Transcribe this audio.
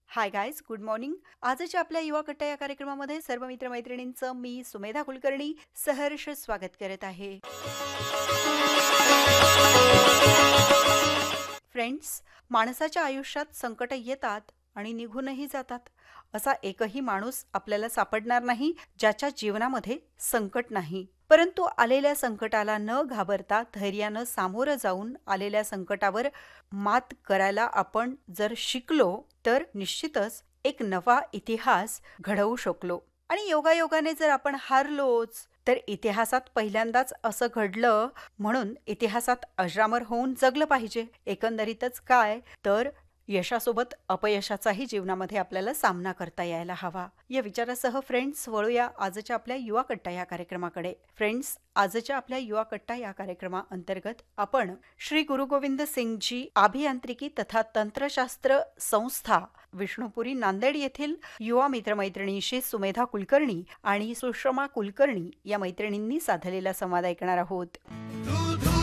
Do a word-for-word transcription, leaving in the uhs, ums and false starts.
Hi guys, good morning. आजच्या आपल्या युवा कट्टा या कार्यक्रमामध्ये सर्व मित्रमैत्रिणींचं मी सुमेधा कुलकर्णी सहर्ष स्वागत करत आहे. फ्रेंड्स, माणसाच्या आयुष्यात संकट येतात आणि निघूनही जातात. असा एकही माणूस आपल्याला सापडणार नाही ज्याच्या जीवनामध्ये संकट नाही. परंतु आलेल्या संकटाला न घाबरता धैर्यानं सामोरं जाऊन आलेल्या संकटावर मात करायला आपण जर शिकलो तर निश्चितच एक नवा इतिहास घडवू शकलो. आणि योगायोगाने जर आपण हारलोच तर इतिहासात पहिल्यांदाच असं घडलं म्हणून इतिहासात अजरामर होऊन जगलं पाहिजे. एकंदरीतच काय तर यशासोबत अपयशाचाही जीवनामध्ये आपल्याला सामना करता यायला हवा. या विचारासह फ्रेंड्स वळूया आजच्या आपल्या युवा कट्टा या कार्यक्रमाकडे. फ्रेंड्स, आजच्या आपल्या युवा कट्टा या कार्यक्रमाअंतर्गत आपण श्री गुरु गोविंद सिंगजी अभियांत्रिकी तथा तंत्रशास्त्र संस्था विष्णुपुरी नांदेड येथील युवा मित्रमैत्रिणींशी सुमेधा कुलकर्णी आणि सुषमा कुलकर्णी या मैत्रिणींनी साधलेला संवाद ऐकणार आहोत.